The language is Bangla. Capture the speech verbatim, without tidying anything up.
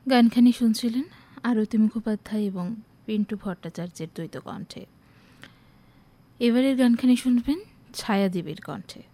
গানখানি শুনছিলেন আরতি মুখোপাধ্যায় এবং পিন্টু ভট্টাচার্যের দ্বৈত কণ্ঠে। এবারের গানখানি শুনবেন ছায়াদেবীর কণ্ঠে।